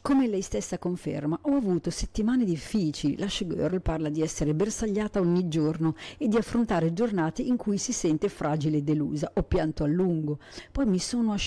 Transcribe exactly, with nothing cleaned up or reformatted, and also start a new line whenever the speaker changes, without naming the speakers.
Come lei stessa conferma, ho avuto settimane difficili. La showgirl parla di essere bersagliata ogni giorno e di affrontare giornate in cui si sente fragile e delusa. Ho pianto a lungo, poi mi sono